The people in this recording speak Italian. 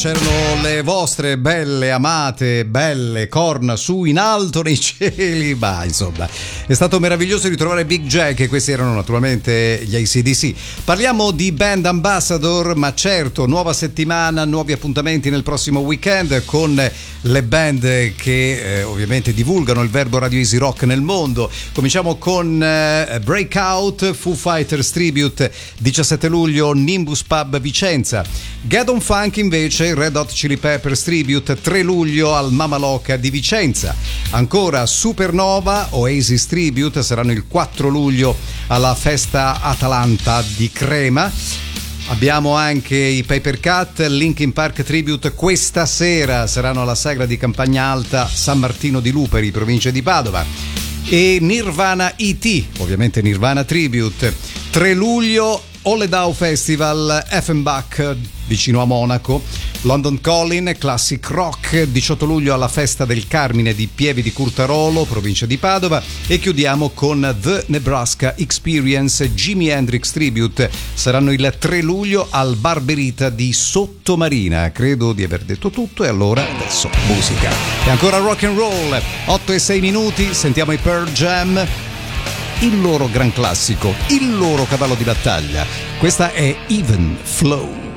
C'erano le vostre belle, amate, belle corna su in alto nei cieli, ma insomma è stato meraviglioso ritrovare Big Jack e questi erano naturalmente gli AC/DC. Parliamo di Band Ambassador, ma certo, nuova settimana, nuovi appuntamenti nel prossimo weekend con le band che ovviamente divulgano il verbo Radio Easy Rock nel mondo. Cominciamo con Breakout, Foo Fighters Tribute, 17 luglio Nimbus Pub Vicenza. Get on Funk invece Red Hot Chili Peppers Tribute, 3 luglio al Mama Loca di Vicenza. Ancora Supernova Oasis Tribute saranno il 4 luglio alla Festa Atalanta di Crema. Abbiamo anche i Paper Cut, Linkin Park Tribute questa sera, saranno alla Sagra di Campagna Alta, San Martino di Luperi, provincia di Padova. E Nirvana E.T., ovviamente Nirvana Tribute, 3 luglio Oledau Festival, Effenbach vicino a Monaco. London Calling, Classic Rock, 18 luglio alla Festa del Carmine di Pieve di Curtarolo, provincia di Padova. E chiudiamo con The Nebraska Experience, Jimi Hendrix Tribute, saranno il 3 luglio al Barberita di Sottomarina. Credo di aver detto tutto e allora adesso musica. E ancora rock and roll, 8 e 6 minuti, sentiamo i Pearl Jam, il loro gran classico, il loro cavallo di battaglia. Questa è Even Flow.